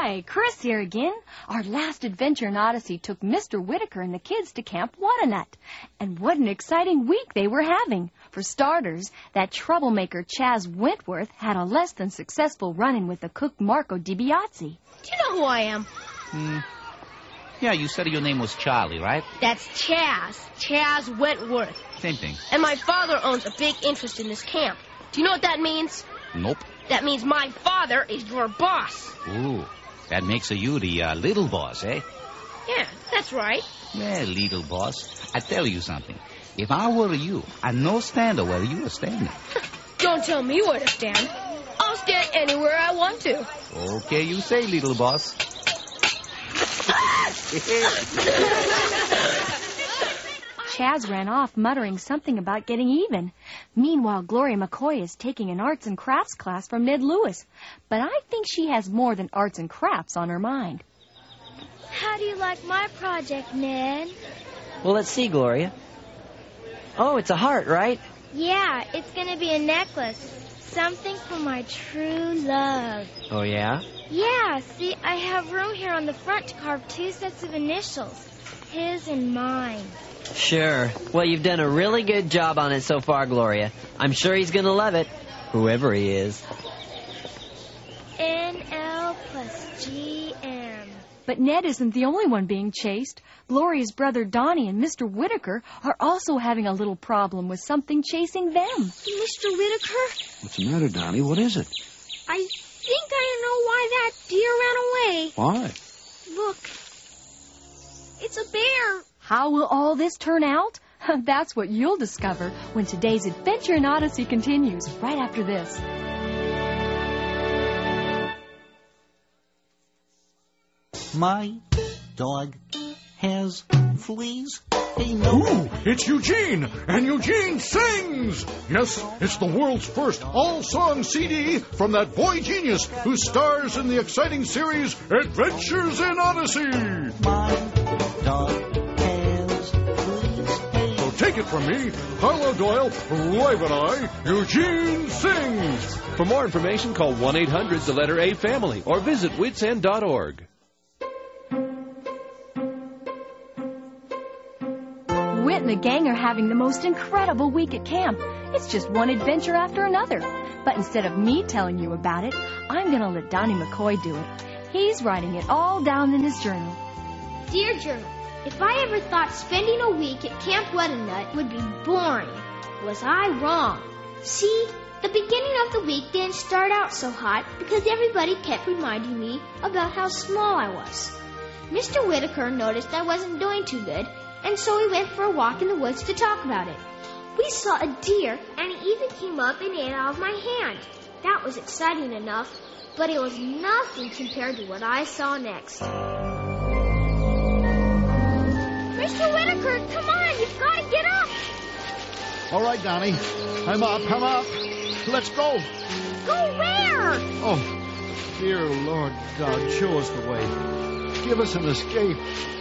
Hi, Chris here again. Our last adventure in Odyssey took Mr. Whitaker and the kids to Camp Whatanut. And what an exciting week they were having. For starters, that troublemaker Chaz Wentworth had a less than successful run-in with the cook Marco DiBiase. Do you know who I am? Yeah, you said your name was Charlie, right? That's Chaz Wentworth. Same thing. And my father owns a big interest in this camp. Do you know what that means? Nope. That means my father is your boss. Ooh, that makes you the little boss, eh? Yeah, that's right. Yeah, little boss. I tell you something. If I were you, I'd no stand where you are standing. Don't tell me where to stand. I'll stand anywhere I want to. Okay, you say, little boss. Chaz ran off, muttering something about getting even. Meanwhile, Gloria McCoy is taking an arts and crafts class from Ned Lewis. But I think she has more than arts and crafts on her mind. How do you like my project, Ned? Well, let's see, Gloria. Oh, it's a heart, right? Yeah, it's going to be a necklace. Something for my true love. Oh, yeah? Yeah, see, I have room here on the front to carve 2 sets of initials. His and mine. Sure. Well, you've done a really good job on it so far, Gloria. I'm sure he's going to love it, whoever he is. NL plus GM. But Ned isn't the only one being chased. Gloria's brother Donnie and Mr. Whitaker are also having a little problem with something chasing them. Mr. Whitaker? What's the matter, Donnie? What is it? I think I know why that deer ran away. Why? Look. It's a bear. How will all this turn out? That's what you'll discover when today's adventure in Odyssey continues right after this. My dog has fleas. Hey, no. Ooh, it's Eugene, and Eugene sings! Yes, it's the world's first all-song CD from that boy genius who stars in the exciting series Adventures in Odyssey. My dog has fleas. Hey. So take it from me, Harlow Doyle, Private Eye, Eugene sings! For more information, call 1-800 the letter A family or visit witsend.org. Whit and the gang are having the most incredible week at camp. It's just one adventure after another. But instead of me telling you about it, I'm going to let Donnie McCoy do it. He's writing it all down in his journal. Dear Journal, if I ever thought spending a week at Camp Whatanut would be boring, was I wrong? See, the beginning of the week didn't start out so hot because everybody kept reminding me about how small I was. Mr. Whitaker noticed I wasn't doing too good, and so we went for a walk in the woods to talk about it. We saw a deer, and he even came up and ate out of my hand. That was exciting enough, but it was nothing compared to what I saw next. Mr. Whitaker, come on, you've got to get up. All right, Donnie. I'm up. Let's go. Go where? Oh, dear Lord God, show us the way. Give us an escape.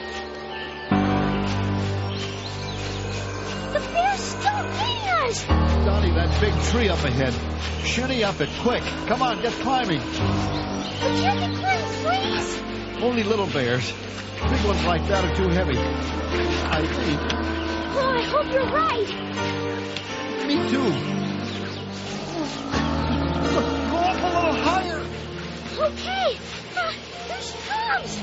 The bear's still eating us. Donnie, that big tree up ahead. Shinny up it, quick. Come on, get climbing. But you can climb trees. Only little bears. Big ones like that are too heavy. I think. Oh, I hope you're right. Me too. Go up a little higher. Okay. Here she comes.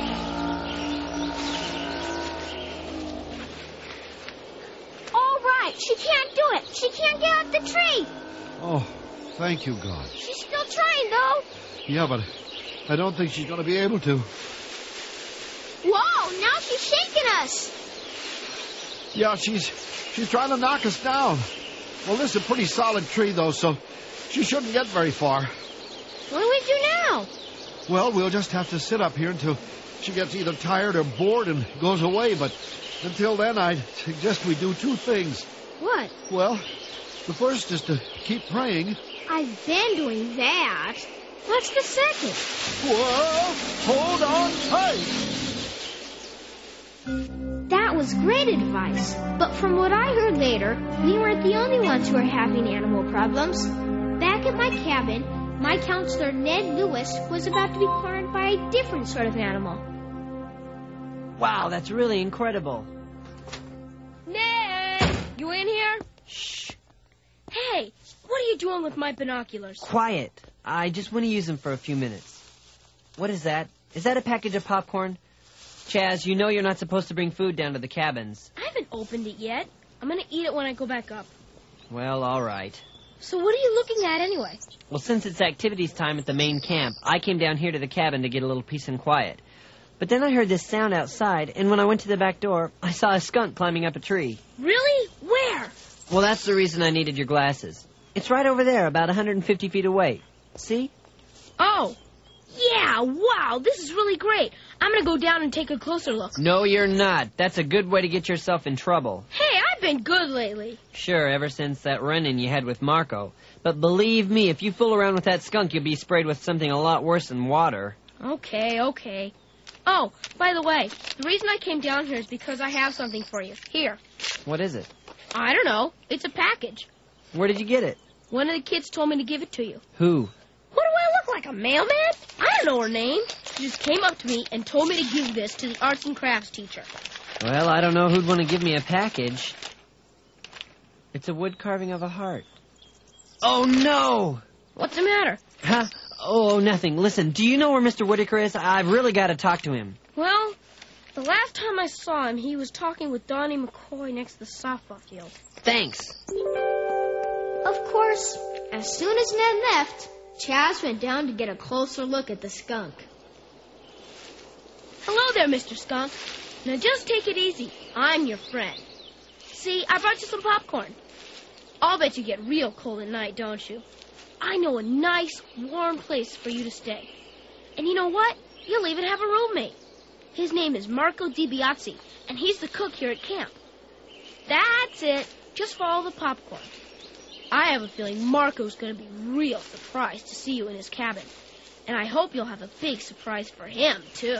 All right. She can't do it. She can't get up the tree. Oh, thank you, God. She's still trying, though. Yeah, but I don't think she's going to be able to. Whoa, now she's shaking us. Yeah, she's trying to knock us down. Well, this is a pretty solid tree, though, so she shouldn't get very far. What do we do now? Well, we'll just have to sit up here until she gets either tired or bored and goes away. But until then, I'd suggest we do 2 things. What? Well, the first is to keep praying. I've been doing that. What's the second? Whoa! Hold on tight! That was great advice. But from what I heard later, we weren't the only ones who were having animal problems. Back at my cabin, my counselor Ned Lewis was about to be cornered by a different sort of animal. Wow, that's really incredible. Ned! You in here? Shh. Hey, what are you doing with my binoculars? Quiet. I just want to use them for a few minutes. What is that? Is that a package of popcorn? Chaz, you know you're not supposed to bring food down to the cabins. I haven't opened it yet. I'm going to eat it when I go back up. Well, all right. So what are you looking at anyway? Well, since it's activities time at the main camp, I came down here to the cabin to get a little peace and quiet. But then I heard this sound outside, and when I went to the back door, I saw a skunk climbing up a tree. Really? Where? Well, that's the reason I needed your glasses. It's right over there, about 150 feet away. See? Oh. Yeah, wow, this is really great. I'm going to go down and take a closer look. No, you're not. That's a good way to get yourself in trouble. Hey, I've been good lately. Sure, ever since that run-in you had with Marco. But believe me, if you fool around with that skunk, you'll be sprayed with something a lot worse than water. Okay. Oh, by the way, the reason I came down here is because I have something for you. Here. What is it? I don't know. It's a package. Where did you get it? One of the kids told me to give it to you. Who? What do I look like, a mailman? I don't know her name. She just came up to me and told me to give this to the arts and crafts teacher. Well, I don't know who'd want to give me a package. It's a wood carving of a heart. Oh, no! What's the matter? Huh? Oh, nothing. Listen, do you know where Mr. Whitaker is? I've really got to talk to him. Well, the last time I saw him, he was talking with Donnie McCoy next to the softball field. Thanks. Of course, as soon as Ned left, Chaz went down to get a closer look at the skunk. Hello there, Mr. Skunk. Now just take it easy. I'm your friend. See, I brought you some popcorn. I'll bet you get real cold at night, don't you? I know a nice, warm place for you to stay. And you know what? You'll even have a roommate. His name is Marco DiBiase, and he's the cook here at camp. That's it. Just follow the popcorn. I have a feeling Marco's going to be real surprised to see you in his cabin. And I hope you'll have a big surprise for him, too.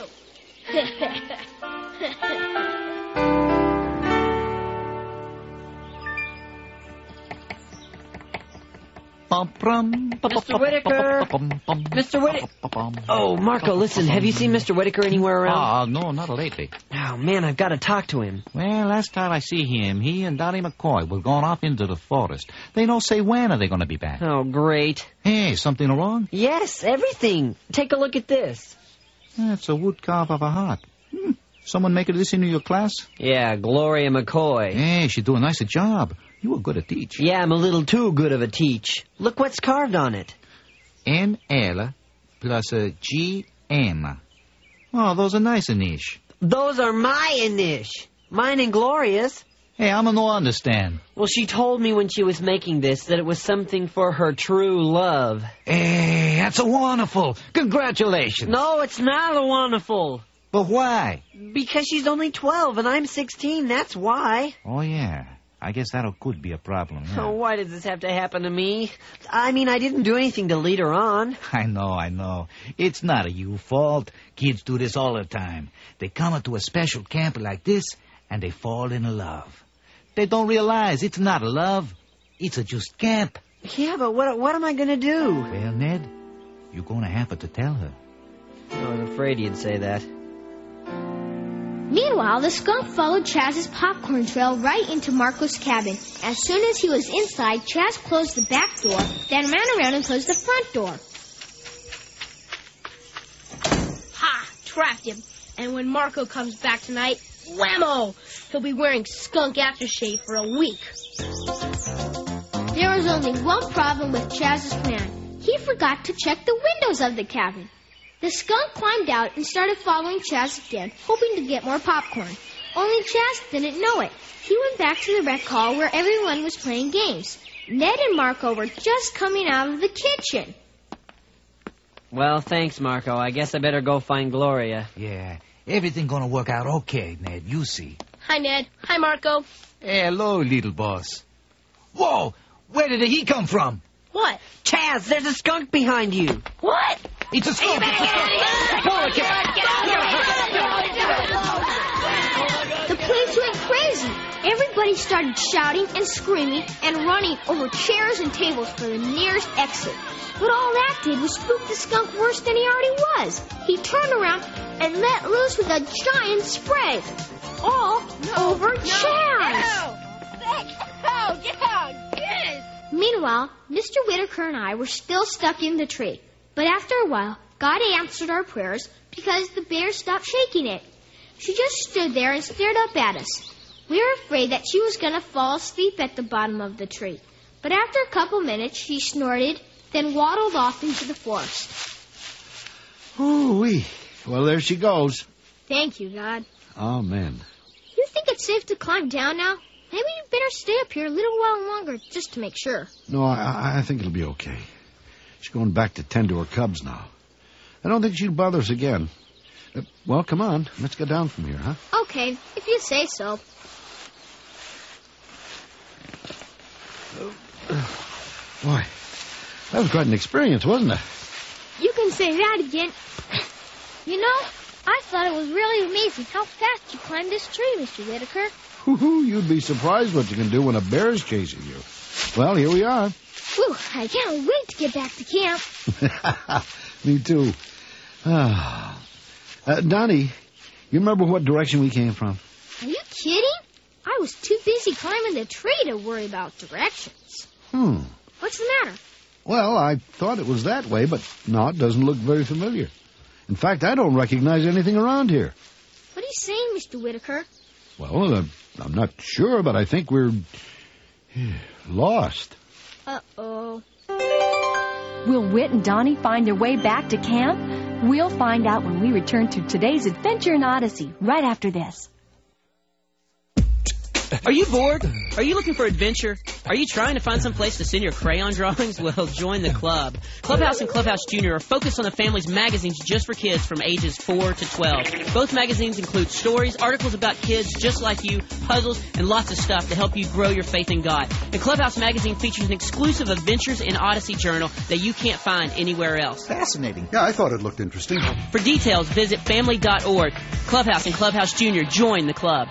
Mr. Whitaker! Mr. Whitaker! Oh, Marco, listen, have you seen Mr. Whitaker anywhere around? No, not lately. Oh, man, I've got to talk to him. Well, last time I see him, he and Donnie McCoy were going off into the forest. They don't say when are they going to be back. Oh, great. Hey, something wrong? Yes, everything. Take a look at this. It's a wood carve of a heart. Someone making this into your class? Yeah, Gloria McCoy. Hey, she do a nicer job. You were good at teach. Yeah, I'm a little too good of a teach. Look what's carved on it. NL plus a GM. Oh, those are nice, Anish. Those are my Anish. Mine and Gloria's. Hey, I'm no understand. Well, she told me when she was making this that it was something for her true love. Hey, that's a wonderful. Congratulations. No, it's not a wonderful. But why? Because she's only 12 and I'm 16, that's why. Oh, yeah. I guess that could be a problem. Yeah. Oh, why did this have to happen to me? I mean, I didn't do anything to lead her on. I know. It's not a you fault. Kids do this all the time. They come to a special camp like this, and they fall in love. They don't realize it's not a love. It's a just camp. Yeah, but what am I going to do? Well, Ned, you're going to have to tell her. I was afraid you'd say that. Meanwhile, the skunk followed Chaz's popcorn trail right into Marco's cabin. As soon as he was inside, Chaz closed the back door, then ran around and closed the front door. Ha! Trapped him. And when Marco comes back tonight, whammo! He'll be wearing skunk aftershave for a week. There was only one problem with Chaz's plan. He forgot to check the windows of the cabin. The skunk climbed out and started following Chaz again, hoping to get more popcorn. Only Chaz didn't know it. He went back to the rec hall where everyone was playing games. Ned and Marco were just coming out of the kitchen. Well, thanks, Marco. I guess I better go find Gloria. Yeah, everything gonna work out okay, Ned. You see. Hi, Ned. Hi, Marco. Hello, little boss. Whoa! Where did he come from? What? Chaz, there's a skunk behind you. What? It's a skunk! The place went crazy. Everybody Everybody started shouting and screaming and running over chairs and tables for the nearest exit. But all that did was spook the skunk worse than he already was. He turned around and let loose with a giant spray. All over Chaz. Meanwhile, Mr. Whitaker and I were still stuck in the tree. But after a while, God answered our prayers because the bear stopped shaking it. She just stood there and stared up at us. We were afraid that she was going to fall asleep at the bottom of the tree. But after a couple minutes, she snorted, then waddled off into the forest. Ooh-wee. Well, there she goes. Thank you, God. Amen. You think it's safe to climb down now? Maybe you'd better stay up here a little while longer just to make sure. No, I think it'll be okay. She's going back to tend to her cubs now. I don't think she'll bother us again. Well, come on. Let's get down from here, huh? Okay, if you say so. Boy, that was quite an experience, wasn't it? You can say that again. You know, I thought it was really amazing how fast you climbed this tree, Mr. Whitaker. You'd be surprised what you can do when a bear's chasing you. Well, here we are. Whew, I can't wait to get back to camp. Me too. Donnie, you remember what direction we came from? Are you kidding? I was too busy climbing the tree to worry about directions. What's the matter? Well, I thought it was that way, but no, it doesn't look very familiar. In fact, I don't recognize anything around here. What are you saying, Mr. Whitaker? Well, I'm not sure, but I think we're lost. Uh-oh. Will Whit and Donnie find their way back to camp? We'll find out when we return to today's adventure in Odyssey, right after this. Are you bored? Are you looking for adventure? Are you trying to find some place to send your crayon drawings? Well, join the club. Clubhouse and Clubhouse Junior are focused on the family's magazines just for kids from ages 4 to 12. Both magazines include stories, articles about kids just like you, puzzles, and lots of stuff to help you grow your faith in God. The Clubhouse magazine features an exclusive Adventures in Odyssey journal that you can't find anywhere else. Fascinating. Yeah, I thought it looked interesting. For details, visit family.org. Clubhouse and Clubhouse Junior, join the club.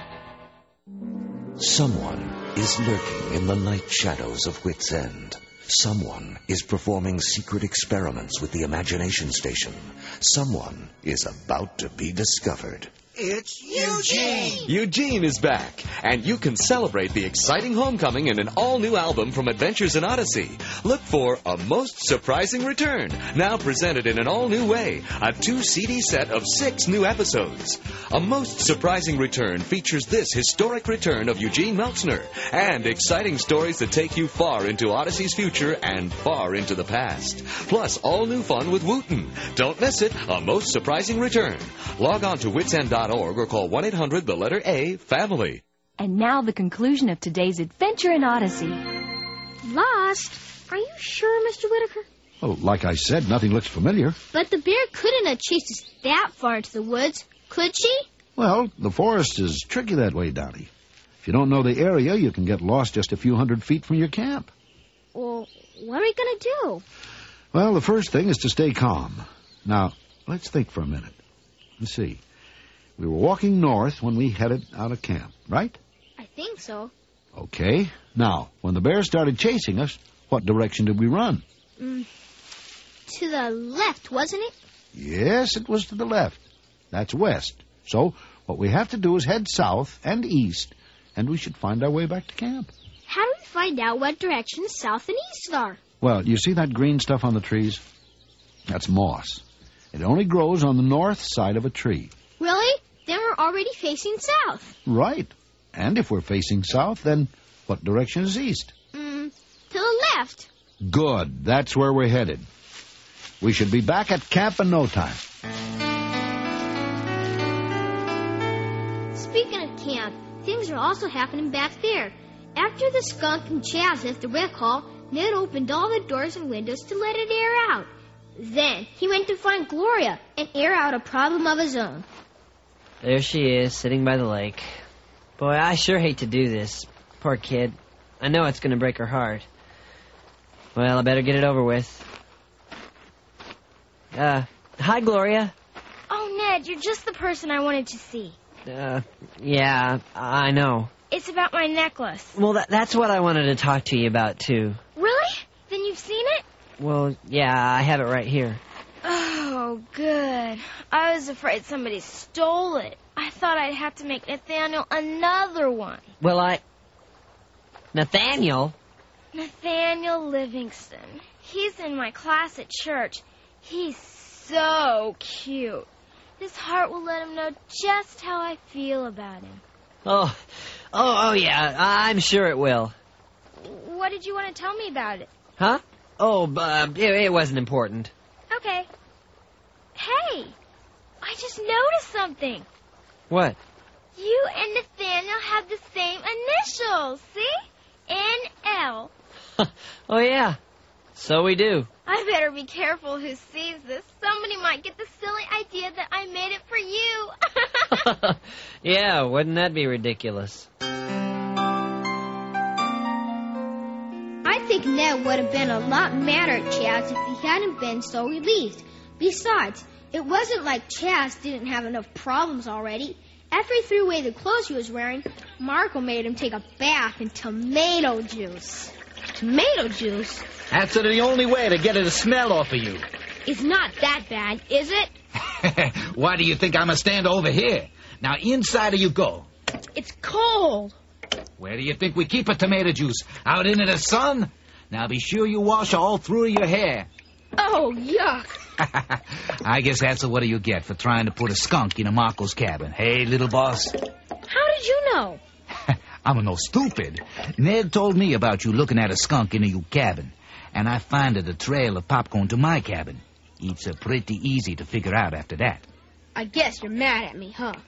Someone is lurking in the night shadows of Wit's End. Someone is performing secret experiments with the imagination station. Someone is about to be discovered. It's Eugene! Eugene is back, and you can celebrate the exciting homecoming in an all-new album from Adventures in Odyssey. Look for A Most Surprising Return, now presented in an all-new way, a 2-CD set of 6 new episodes. A Most Surprising Return features this historic return of Eugene Meltzner, and exciting stories that take you far into Odyssey's future and far into the past. Plus, all-new fun with Wooten. Don't miss it, A Most Surprising Return. Log on to witsend.org or call 1-800-A-FAMILY. And now the conclusion of today's adventure in Odyssey. Lost? Are you sure, Mr. Whitaker? Well, like I said, nothing looks familiar. But the bear couldn't have chased us that far into the woods, could she? Well, the forest is tricky that way, Donnie. If you don't know the area, you can get lost just a few hundred feet from your camp. Well, what are we going to do? Well, the first thing is to stay calm. Now, let's think for a minute. Let's see. We were walking north when we headed out of camp, right? I think so. Okay. Now, when the bear started chasing us, what direction did we run? To the left, wasn't it? Yes, it was to the left. That's west. So, what we have to do is head south and east, and we should find our way back to camp. How do we find out what direction south and east are? Well, you see that green stuff on the trees? That's moss. It only grows on the north side of a tree. Really? Then we're already facing south. Right. And if we're facing south, then what direction is east? To the left. Good. That's where we're headed. We should be back at camp in no time. Speaking of camp, things are also happening back there. After the skunk and Chaz left the rec hall, Ned opened all the doors and windows to let it air out. Then he went to find Gloria and air out a problem of his own. There she is, sitting by the lake. Boy, I sure hate to do this. Poor kid. I know it's going to break her heart. Well, I better get it over with. Hi, Gloria. Oh, Ned, you're just the person I wanted to see. Yeah, I know. It's about my necklace. Well, that's what I wanted to talk to you about, too. Really? Then you've seen it? Well, yeah, I have it right here. Oh, good. I was afraid somebody stole it. I thought I'd have to make Nathaniel another one. Well, Nathaniel? Nathaniel Livingston. He's in my class at church. He's so cute. This heart will let him know just how I feel about him. Oh, yeah, I'm sure it will. What did you want to tell me about it? Huh? It wasn't important. Okay. Hey, I just noticed something. What? You and Nathaniel have the same initials, see? N-L. Oh, yeah. So we do. I better be careful who sees this. Somebody might get the silly idea that I made it for you. Yeah, wouldn't that be ridiculous? I think Ned would have been a lot madder at Chaz if he hadn't been so relieved. Besides, it wasn't like Chaz didn't have enough problems already. After he threw away the clothes he was wearing, Marco made him take a bath in tomato juice. Tomato juice? That's the only way to get it to smell off of you. It's not that bad, is it? Why do you think I'm going to stand over here? Now, inside you go. It's cold. Where do you think we keep a tomato juice? Out into the sun? Now, be sure you wash all through your hair. Oh, yuck. I guess that's what you get for trying to put a skunk in Marco's cabin. Hey, little boss. How did you know? I'm no stupid. Ned told me about you looking at a skunk in your cabin, and I finded a trail of popcorn to my cabin. It's pretty easy to figure out after that. I guess you're mad at me, huh?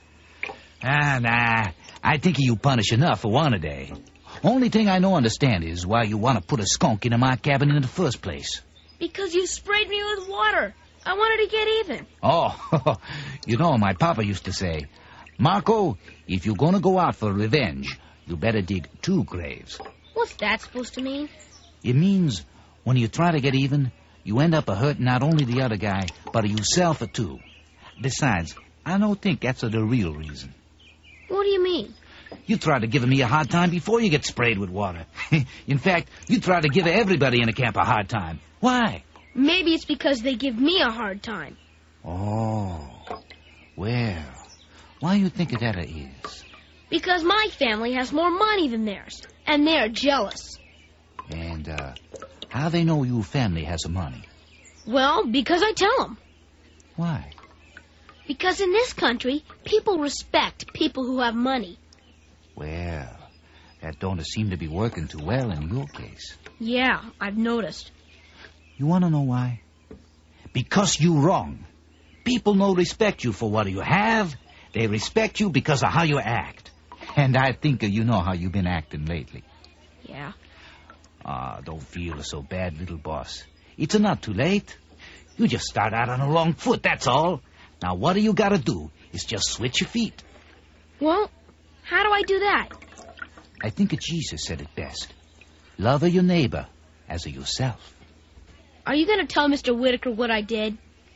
Nah. I think you punish enough for one a day. Only thing I no understand is why you want to put a skunk into my cabin in the first place. Because you sprayed me with water. I wanted to get even. Oh, you know, my papa used to say, Marco, if you're going to go out for revenge, you better dig 2 graves. What's that supposed to mean? It means when you try to get even, you end up hurting not only the other guy, but yourself too. Besides, I don't think that's the real reason. What do you mean? You try to give me a hard time before you get sprayed with water. In fact, you try to give everybody in the camp a hard time. Why? Maybe it's because they give me a hard time. Oh, well, why you think that is? Because my family has more money than theirs, and they're jealous. And, how they know your family has the money? Well, because I tell them. Why? Because in this country, people respect people who have money. Well, that don't seem to be working too well in your case. Yeah, I've noticed. You want to know why? Because you're wrong. People no respect you for what you have. They respect you because of how you act. And I think you know how you've been acting lately. Yeah. Don't feel so bad, little boss. It's not too late. You just start out on the wrong foot, that's all. Now, what you got to do is just switch your feet. Well, how do I do that? I think Jesus said it best. Love your neighbor as yourself. Are you going to tell Mr. Whitaker what I did?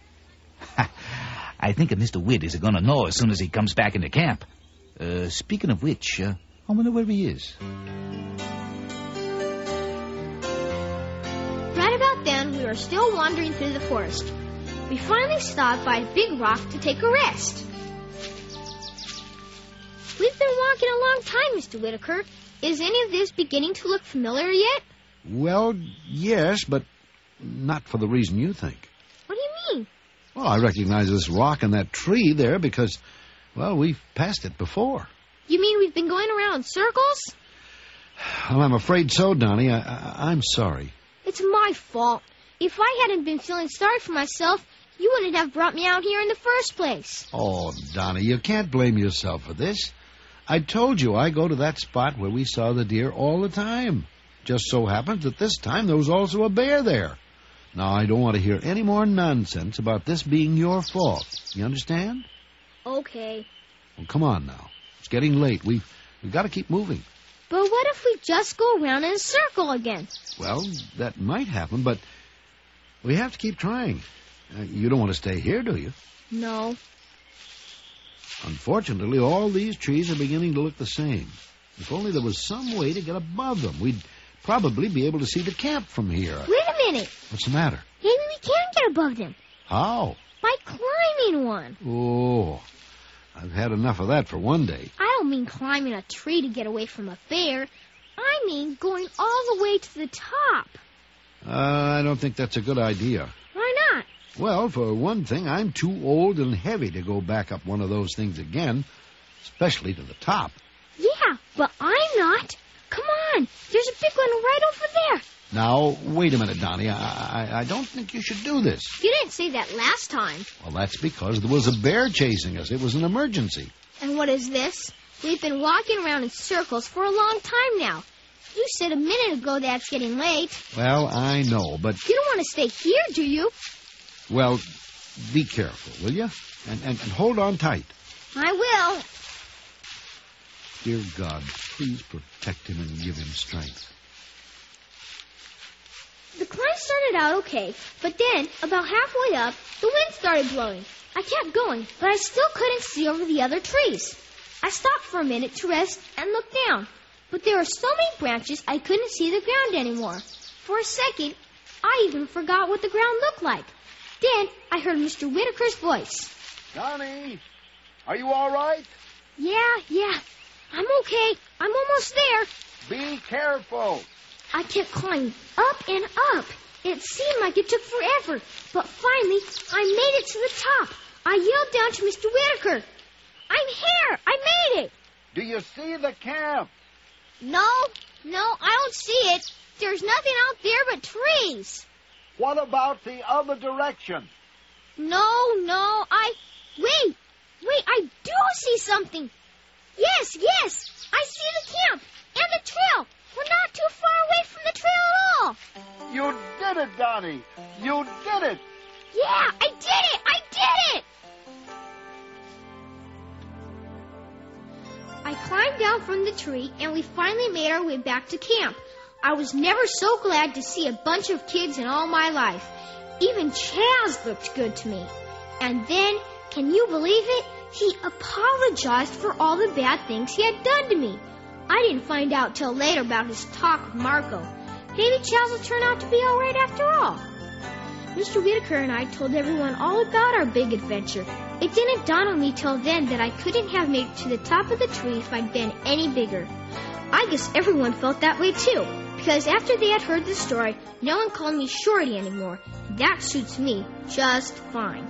I think Mr. Witt is going to know as soon as he comes back into camp. Speaking of which, I wonder where he is. Right about then, we were still wandering through the forest. We finally stopped by a big rock to take a rest. We've been walking a long time, Mr. Whitaker. Is any of this beginning to look familiar yet? Well, yes, but not for the reason you think. What do you mean? Well, I recognize this rock and that tree there because, well, we've passed it before. You mean we've been going around in circles? Well, I'm afraid so, Donnie. I'm sorry. It's my fault. If I hadn't been feeling sorry for myself, you wouldn't have brought me out here in the first place. Oh, Donnie, you can't blame yourself for this. I told you I go to that spot where we saw the deer all the time. Just so happens that this time there was also a bear there. Now, I don't want to hear any more nonsense about this being your fault. You understand? Okay. Well, come on now. It's getting late. We've got to keep moving. But what if we just go around in a circle again? Well, that might happen, but we have to keep trying. You don't want to stay here, do you? No. Unfortunately, all these trees are beginning to look the same. If only there was some way to get above them, we'd probably be able to see the camp from here. Wait a minute. What's the matter? Maybe we can get above them. How? By climbing one. Oh, I've had enough of that for one day. I don't mean climbing a tree to get away from a bear. I mean going all the way to the top. I don't think that's a good idea. Why not? Well, for one thing, I'm too old and heavy to go back up one of those things again, especially to the top. Yeah, but I'm not. Come on. There's a big one right over there. Now, wait a minute, Donnie. I don't think you should do this. You didn't say that last time. Well, that's because there was a bear chasing us. It was an emergency. And what is this? We've been walking around in circles for a long time now. You said a minute ago that it's getting late. Well, I know, but... You don't want to stay here, do you? Well, be careful, will you? And hold on tight. I will. Dear God, please protect him and give him strength. The climb started out okay, but then, about halfway up, the wind started blowing. I kept going, but I still couldn't see over the other trees. I stopped for a minute to rest and look down, but there were so many branches I couldn't see the ground anymore. For a second, I even forgot what the ground looked like. Then I heard Mr. Whitaker's voice. Donnie, are you all right? Yeah, I'm okay. I'm almost there. Be careful. I kept climbing up and up. It seemed like it took forever, but finally I made it to the top. I yelled down to Mr. Whitaker. I'm here. I made it. Do you see the camp? No, I don't see it. There's nothing out there but trees. What about the other direction? No, Wait, I do see something. Yes, I see the camp and the trail. We're not too far away from the trail at all. You did it, Donnie. You did it. Yeah, I did it. I climbed down from the tree, and we finally made our way back to camp. I was never so glad to see a bunch of kids in all my life. Even Chaz looked good to me. And then, can you believe it? He apologized for all the bad things he had done to me. I didn't find out till later about his talk with Marco. Maybe Chaz will turn out to be all right after all. Mr. Whitaker and I told everyone all about our big adventure. It didn't dawn on me till then that I couldn't have made it to the top of the tree if I'd been any bigger. I guess everyone felt that way too, because after they had heard the story, no one called me Shorty anymore. That suits me just fine.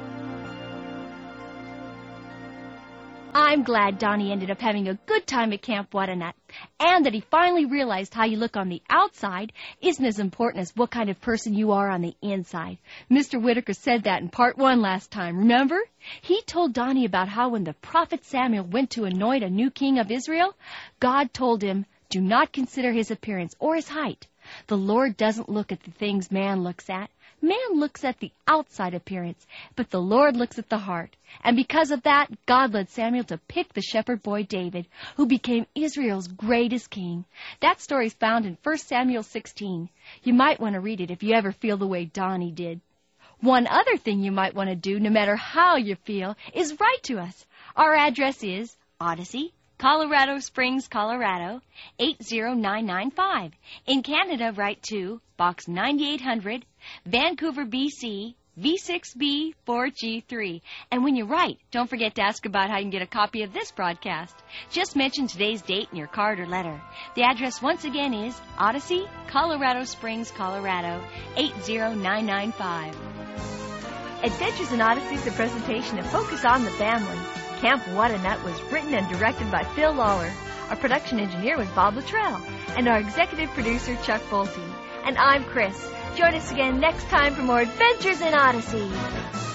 I'm glad Donnie ended up having a good time at Camp Whatanut, and that he finally realized how you look on the outside isn't as important as what kind of person you are on the inside. Mr. Whitaker said that in part 1 last time, remember? He told Donnie about how when the prophet Samuel went to anoint a new king of Israel, God told him, do not consider his appearance or his height. The Lord doesn't look at the things man looks at. Man looks at the outside appearance, but the Lord looks at the heart. And because of that, God led Samuel to pick the shepherd boy David, who became Israel's greatest king. That story's found in 1 Samuel 16. You might want to read it if you ever feel the way Donnie did. One other thing you might want to do, no matter how you feel, is write to us. Our address is Odyssey, Colorado Springs, Colorado, 80995. In Canada, write to Box 9800, Vancouver, BC, V6B 4G3. And when you write, don't forget to ask about how you can get a copy of this broadcast. Just mention today's date in your card or letter. The address once again is Odyssey, Colorado Springs, Colorado, 80995. Adventures in Odyssey is a presentation of Focus on the Family. Camp Whatanut was written and directed by Phil Lawler. Our production engineer was Bob Luttrell. And our executive producer, Chuck Bolte. And I'm Chris. Join us again next time for more Adventures in Odyssey.